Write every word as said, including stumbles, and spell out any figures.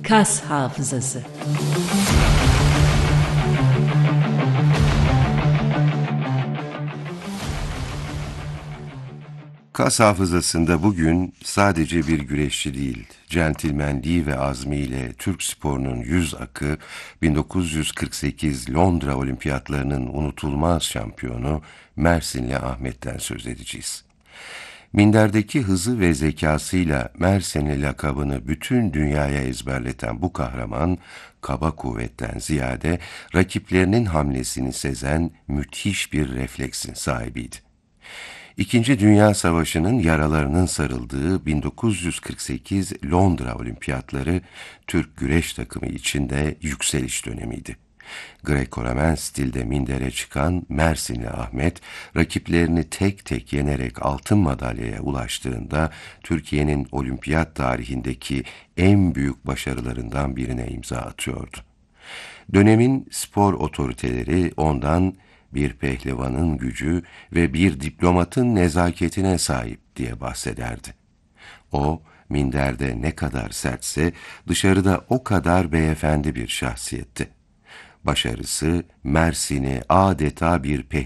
Kas hafızası. Kas hafızasında bugün sadece bir güreşçi değil, centilmenliği ve azmiyle Türk sporunun yüz akı, bin dokuz yüz kırk sekiz Londra Olimpiyatlarının unutulmaz şampiyonu Mersinli Ahmet'ten söz edeceğiz. Minderdeki hızı ve zekasıyla Mersinli lakabını bütün dünyaya ezberleten bu kahraman, kaba kuvvetten ziyade rakiplerinin hamlesini sezen müthiş bir refleksin sahibiydi. İkinci Dünya Savaşı'nın yaralarının sarıldığı bin dokuz yüz kırk sekiz Londra Olimpiyatları Türk güreş takımı için de yükseliş dönemiydi. Greko-Romen stilde mindere çıkan Mersinli Ahmet, rakiplerini tek tek yenerek altın madalyaya ulaştığında Türkiye'nin olimpiyat tarihindeki en büyük başarılarından birine imza atıyordu. Dönemin spor otoriteleri ondan bir pehlivanın gücü ve bir diplomatın nezaketine sahip diye bahsederdi. O, minderde ne kadar sertse dışarıda o kadar beyefendi bir şahsiyetti. Başarısı Mersin'i adeta bir